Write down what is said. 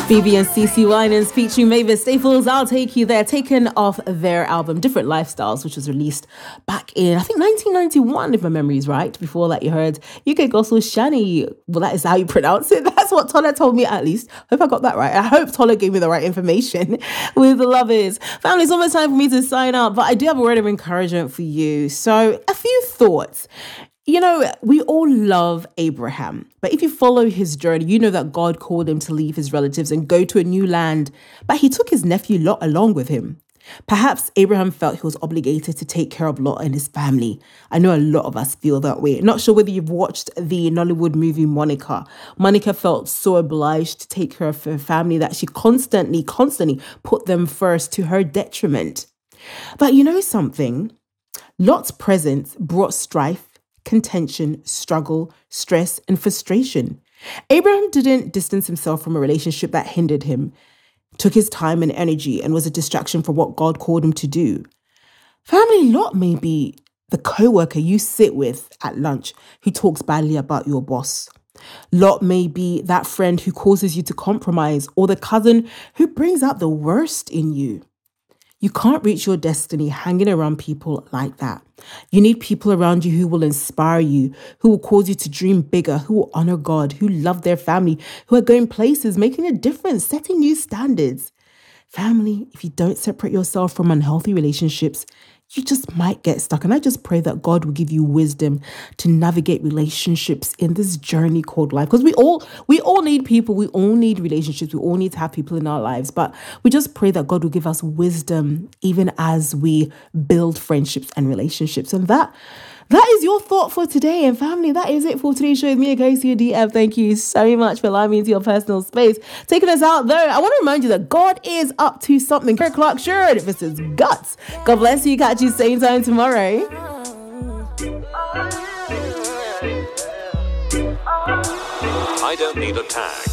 BB and CeCe Winans featuring Mavis Staples, I'll Take You There, taken off their album Different Lifestyles, which was released back in, I think, 1991, if my memory is right. Before that, you heard UK Gospel Shani. Well, that is how you pronounce it. That's what Tola told me, at least. Hope I got that right. I hope Tola gave me the right information with the Love Is. Family, it's almost time for me to sign up, but I do have a word of encouragement for you. So, a few thoughts. You know, we all love Abraham, but if you follow his journey, you know that God called him to leave his relatives and go to a new land, but he took his nephew Lot along with him. Perhaps Abraham felt he was obligated to take care of Lot and his family. I know a lot of us feel that way. Not sure whether you've watched the Nollywood movie Monica. Monica felt so obliged to take care of her family that she constantly put them first to her detriment. But you know something? Lot's presence brought strife, contention, struggle, stress, and frustration. Abraham didn't distance himself from a relationship that hindered him, took his time and energy, and was a distraction from what God called him to do. Family, Lot may be the co-worker you sit with at lunch who talks badly about your boss. Lot may be that friend who causes you to compromise, or the cousin who brings out the worst in you. You can't reach your destiny hanging around people like that. You need people around you who will inspire you, who will cause you to dream bigger, who will honor God, who love their family, who are going places, making a difference, setting new standards. Family, if you don't separate yourself from unhealthy relationships, you just might get stuck. And I just pray that God will give you wisdom to navigate relationships in this journey called life. Because we all need people. We all need relationships. We all need to have people in our lives. But we just pray that God will give us wisdom even as we build friendships and relationships. And that is your thought for today. And family, that is it for today's show with me, Casey DM. Thank you so much for allowing me into your personal space. Taking us out there, I want to remind you that God is up to something. Kirk Clark Sherwood, this is Guts. God bless you. Catch you same time tomorrow. I don't need a tag.